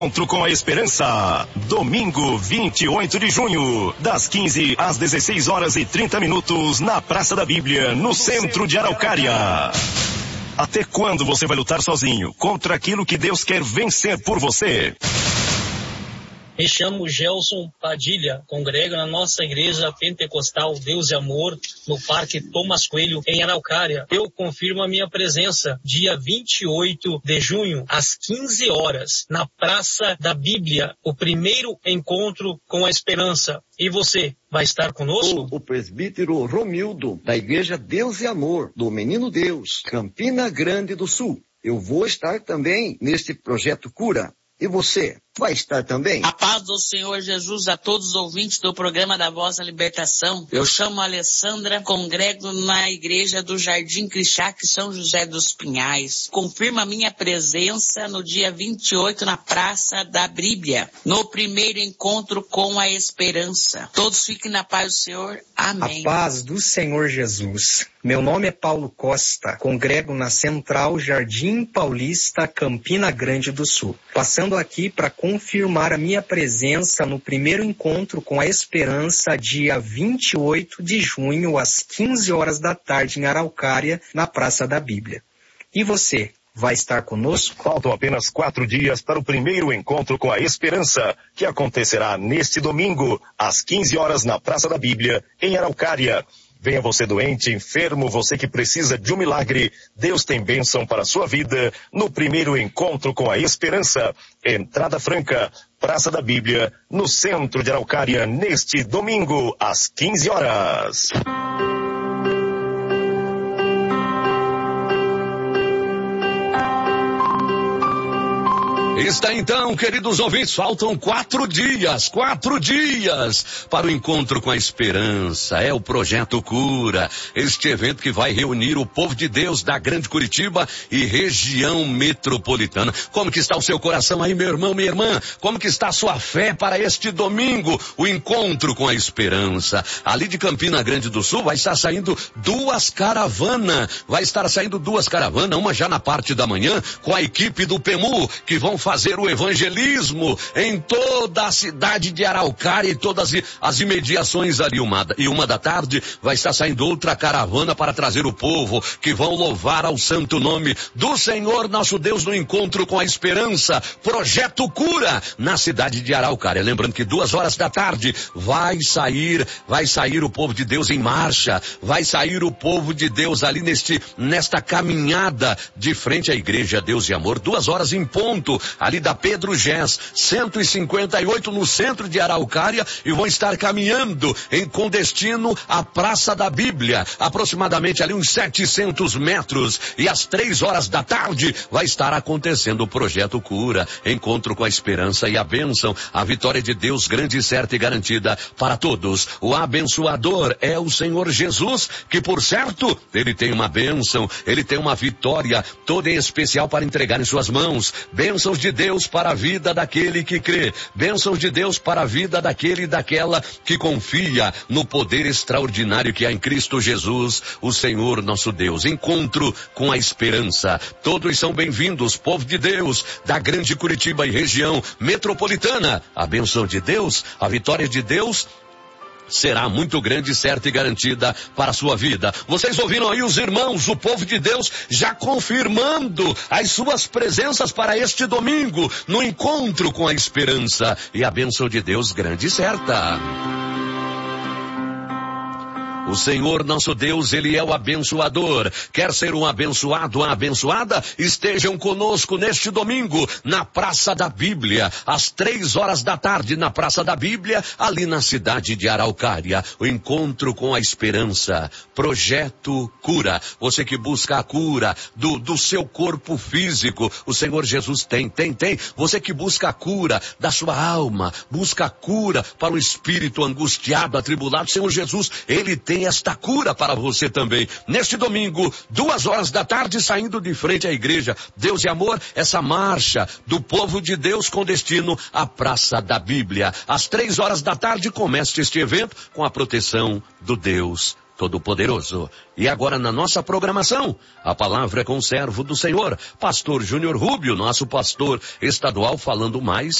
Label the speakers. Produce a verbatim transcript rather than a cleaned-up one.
Speaker 1: Encontro com a Esperança, domingo vinte e oito de junho, das quinze às dezesseis horas e trinta minutos, na Praça da Bíblia, no centro de Araucária. Até quando você vai lutar sozinho contra aquilo que Deus quer vencer por você?
Speaker 2: Me chamo Gelson Padilha, congrego na nossa igreja pentecostal Deus e Amor, no Parque Thomas Coelho, em Araucária. Eu confirmo a minha presença, dia vinte e oito de junho, às quinze horas, na Praça da Bíblia, o primeiro encontro com a esperança. E você, vai estar conosco?
Speaker 3: O, o presbítero Romildo, da igreja Deus e Amor, do Menino Deus, Campina Grande do Sul. Eu vou estar também neste projeto Cura. E você, vai estar também?
Speaker 4: A paz do Senhor Jesus a todos os ouvintes do programa da Voz da Libertação. Eu chamo a Alessandra, congrego na igreja do Jardim Crixaque, São José dos Pinhais. Confirma minha presença no dia vinte e oito na Praça da Bíblia, no primeiro encontro com a esperança. Todos fiquem na paz do Senhor. Amém.
Speaker 5: A paz do Senhor Jesus. Meu nome é Paulo Costa, congrego na Central Jardim Paulista, Campina Grande do Sul. Passando aqui para confirmar a minha presença no primeiro encontro com a esperança, dia vinte e oito de junho, às quinze horas da tarde, em Araucária, na Praça da Bíblia. E você, vai estar conosco?
Speaker 1: Faltam apenas quatro dias para o primeiro encontro com a esperança, que acontecerá neste domingo, às quinze horas, na Praça da Bíblia, em Araucária. Venha você doente, enfermo, você que precisa de um milagre. Deus tem bênção para a sua vida no primeiro encontro com a esperança. Entrada franca, Praça da Bíblia, no centro de Araucária, neste domingo, às quinze horas.
Speaker 6: Está então, queridos ouvintes, faltam quatro dias, quatro dias para o encontro com a esperança. É o Projeto Cura, este evento que vai reunir o povo de Deus da Grande Curitiba e região metropolitana. Como que está o seu coração aí, meu irmão, minha irmã? Como que está a sua fé para este domingo, o encontro com a esperança? Ali de Campina Grande do Sul vai estar saindo duas caravanas, vai estar saindo duas caravanas, uma já na parte da manhã, com a equipe do P E M U, que vão fazer fazer o evangelismo em toda a cidade de Araucária e todas as imediações ali. Uma, e uma da tarde vai estar saindo outra caravana para trazer o povo que vão louvar ao santo nome do Senhor nosso Deus no encontro com a esperança. Projeto Cura na cidade de Araucária. Lembrando que duas horas da tarde vai sair, vai sair o povo de Deus em marcha, vai sair o povo de Deus ali neste, nesta caminhada de frente à igreja Deus e Amor. Duas horas em ponto, ali da Pedro Gés, cento e cinquenta e oito, no centro de Araucária, e vão estar caminhando em, com destino à Praça da Bíblia, aproximadamente ali uns setecentos metros, e às três horas da tarde vai estar acontecendo o Projeto Cura, encontro com a esperança e a bênção, a vitória de Deus grande, certa e garantida para todos. O abençoador é o Senhor Jesus, que por certo, ele tem uma bênção, ele tem uma vitória toda em especial para entregar em suas mãos. Bênçãos de Deus para a vida daquele que crê. Bênçãos de Deus para a vida daquele e daquela que confia no poder extraordinário que há em Cristo Jesus, o Senhor nosso Deus. Encontro com a esperança. Todos são bem-vindos, povo de Deus, da Grande Curitiba e região metropolitana. A bênção de Deus, a vitória de Deus será muito grande, certa e garantida para a sua vida. Vocês ouviram aí os irmãos, o povo de Deus, já confirmando as suas presenças para este domingo, no encontro com a esperança e a bênção de Deus grande e certa. O Senhor nosso Deus, Ele é o abençoador. Quer ser um abençoado, uma abençoada? Estejam conosco neste domingo, na Praça da Bíblia, às três horas da tarde, na Praça da Bíblia, ali na cidade de Araucária. O encontro com a esperança. Projeto Cura. Você que busca a cura do, do seu corpo físico, o Senhor Jesus tem, tem, tem. Você que busca a cura da sua alma, busca a cura para o espírito angustiado, atribulado, o Senhor Jesus, Ele tem esta cura para você também. Neste domingo, duas horas da tarde, saindo de frente à igreja Deus e Amor, essa marcha do povo de Deus com destino à Praça da Bíblia. Às três horas da tarde começa este evento com a proteção do Deus Todo-Poderoso. E agora na nossa programação, a palavra é com o servo do Senhor, pastor Júnior Rubio, nosso pastor estadual, falando mais